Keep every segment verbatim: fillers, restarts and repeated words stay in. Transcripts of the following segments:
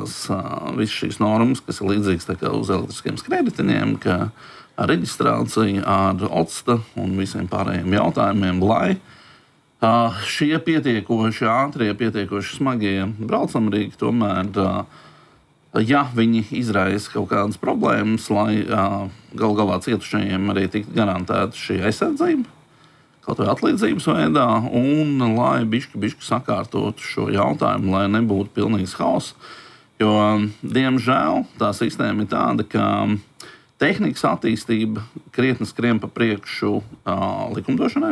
tās uh, visas šīs normas, kas ir līdzīgas tā kā uz elektriskiem skrējējiņiem, ka ar reģistrāciju, ar octa un visiem pārējiem jautājumiem, lai uh, šie pietiekoši ātrie, pietiekoši smagie braucamrīki tomēr, uh, ja viņi izraisa kaut kādas problēmas, lai uh, gal galā cietušajiem arī tiktu garantēta šī aizsardzība, kaut vai atlīdzības veidā, un lai bišķi, bišķi sakārtotu šo jautājumu, lai nebūtu pilnīgs hauss. Jo, diemžēl, tā sistēma ir tāda, ka tehnikas attīstība krietni skrien pa priekšu uh, likumdošanai,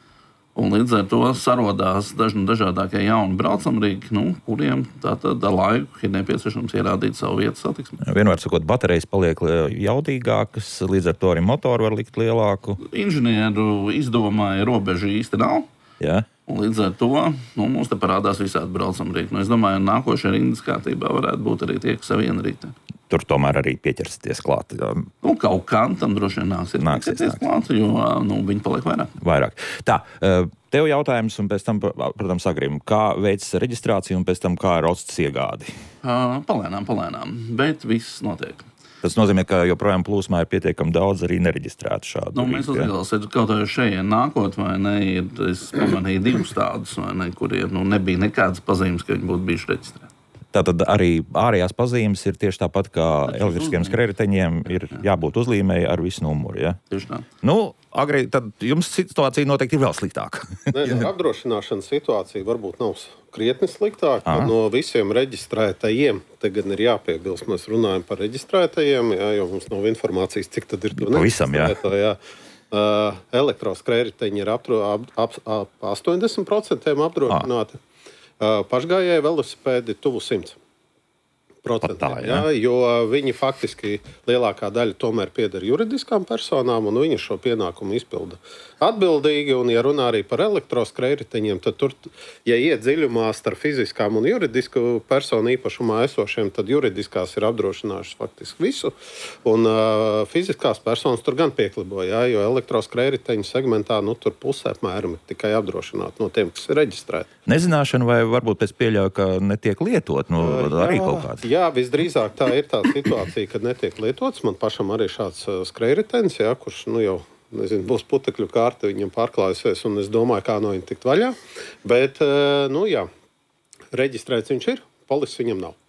un līdz ar to sarodās dažni dažādākie jauni braucamrīki, nu, kuriem tātad ar laiku ir nepieciešams ierādīt savu vietu satiksmē. Vienmēr sakot, baterijas paliek jaudīgākas, līdz ar to arī motoru var likt lielāku. Inženieru izdomāja robežu īsti nav. Jā. Un līdz ar to nu, mums te parādās visādi braucamrīki. Nu, es domāju, ka nākošajā rindas kārtībā varētu būt arī tie, kas ar vienu rītē. Tur tomēr arī pieķersties klāt. Nu, kaut kā tam droši vien nāksies, nāksies, nāksies klāt, jo nu, viņi paliek vairāk. Vairāk. Tā, tev jautājums, un pēc tam, protams, Agrim, kā veids reģistrāciju un pēc tam kā ar octas iegādi? Palēnām, palēnām, bet viss notiek. Tas nozīmē, ka joprojām plūsmā ir pietiekami daudz arī nereģistrētu šādu. Nu, mēs uzgalsim, ka kaut kā šeit nākot, vai ne, ir, es pamanīju divus tādus, vai ne, kuriem nu, nebija nekādas pazīmes, ka viņi būtu bijuši reģistrēti. Tātad arī ārējās pazīmes ir tieši tāpat kā elektriskiem skrējējiņiem ir jābūt uzlīmēji ar visu numuru. Ja? Tieši tā. Nu, Agri, tad jums situācija noteikti ir vēl sliktāka. Nē, apdrošināšanas situācija varbūt nav krietni sliktāka. No visiem reģistrētajiem, te gan ir jāpiebilst, mēs runājam par reģistrētajiem, jā, jo mums nav informācijas, cik tad ir to nereģistrēto. Jā. Uh, elektroskrējējiņi ir apdro, ap, ap, ap astoņdesmit procenti apdrošināti. À. Uh, pašgājēji velosipēdi tuvu simts procentiem, jā, jo viņi faktiski lielākā daļa tomēr pieder juridiskām personām, un viņi šo pienākumu izpilda atbildīgi. Un, ja runā arī par elektroskrējējiņiem, tad tur, ja iet dziļumā starp fiziskām un juridisku personu īpašumā esošiem, tad juridiskās ir apdrošinājušas faktiski visu, un uh, fiziskās personas tur gan pieklibo, jā, jo elektroskrējējiņu segmentā nu, tur pusē apmēram tikai apdrošināti no tiem, kas ir reģistrēti. Nezināšana vai varbūt es pieļauju, ka netiek lietot, nu, jā, arī kaut kāds. Jā, visdrīzāk tā ir tā situācija, kad netiek lietots. Man pašam arī šāds skrējējiens, jā, kurš nu, jau nezinu, būs putekļu kārta, viņam pārklājusies, un es domāju, kā no viņa tikt vaļā. Bet, nu jā, reģistrēts viņš ir, polises viņam nav.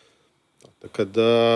Tā, kad,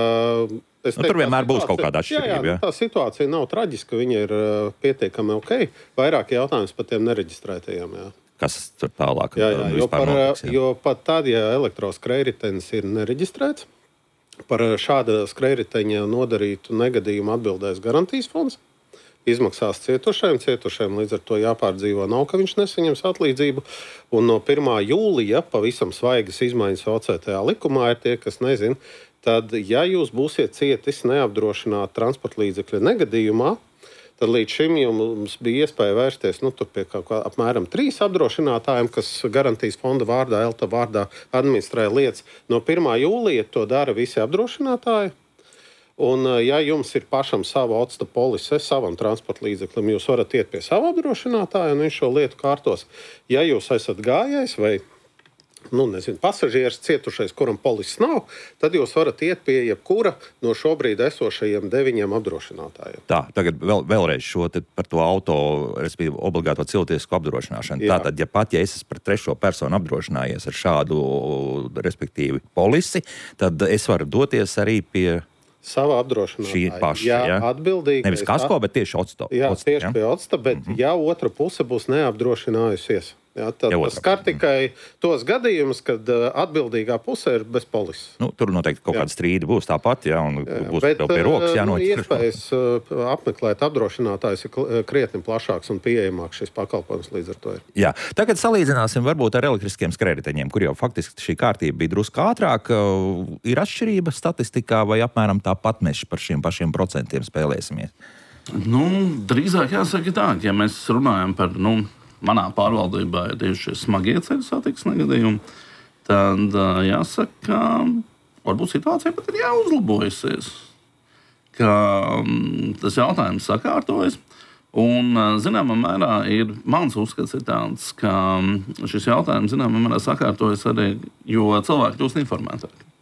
es teiktu, nu, tur vienmēr būs kaut kāda atšķirība. Jā, jā, nu, tā situācija nav traģiska, viņa ir pietiekami ok. Vairāk jautājums par tiem nereģistrētajiem, jā. Kas tur tālāk jā, jā, jo, par, notiks, jā. Jo pat tad, ja elektroskrējējiens ir nereģistrēts, par šāda skrējējiņa nodarītu negadījumu atbildēs garantijas fonds. Izmaksās cietušajiem, cietušajiem līdz ar to jāpārdzīvo nav, ka viņš nesaņems atlīdzību. Un no pirmā jūlija pavisam svaigas izmaiņas O C T A likumā ir tie, kas nezin, tad, ja jūs būsiet cietis neapdrošināt transporta līdzekļa negadījumā, tad līdz šim jums bija iespēja vērsties nu, pie kaut kā apmēram trīs apdrošinātājiem, kas garantijas fonda vārdā, ELTA vārdā administrē lietas. No pirmā jūlija to dara visi apdrošinātāji. Un, ja jums ir pašam sava octa polise, savam transporta līdzeklim, jūs varat iet pie sava apdrošinātāja un viņš šo lietu kārtos. Ja jūs esat gājējs vai nu, nezinu, pasažieris cietušais, kuram polises nav, tad jūs varat iet pie jebkura no šobrīd esošajiem deviņiem apdrošinātājiem. Tā, tagad vēl, vēlreiz šo par to auto, respektīvi obligāto cilvēcisku apdrošināšanu. Jā. Tātad, ja pat ja es esmu par trešo personu apdrošinājies ar šādu, respektīvi, polisi, tad es varu doties arī pie savā apdrošinātāja. Šī paša, jā, ja? Atbildīgi. Nevis kasko, bet tieši octa. Jā, octa, tieši ja? pie octa, bet mm-hmm. ja otra puse būs neapdrošinājusies. Jā, tad ja tas skar tikai tos gadījumus, kad uh, atbildīgā puse ir bez polises. Nu, tur noteikti kaut kāda strīda būs tāpat, jā, un jā, būs bet, vēl pie rokas jānoķer. Nu, iespējas uh, apmeklēt apdrošinātājus ir krietni plašāks un pieejamāks šis pakalpojums līdz ar to ir. Jā, tagad salīdzināsim varbūt ar elektriskiem skrējējiņiem, kur jau faktiski šī kārtība bija drusku ātrāk. Uh, ir atšķirība statistikā vai apmēram tāpat mēs par šiem pašiem procentiem spēlēsimies? Nu, drīzāk jāsaka tā, ja mēs runājam par, nu, manā pārvaldībā ir tieši šie smagie ceļu satiksmes negadījumi, tad jāsaka, ka varbūt situācija pat ir jāuzlabojusies, ka tas jautājums sakārtojas. Un, zināmā mērā, ir mans uzskats ir tāds, ka šis jautājums, zināmā mērā, sakārtojas arī, jo cilvēki kļūst informētāki.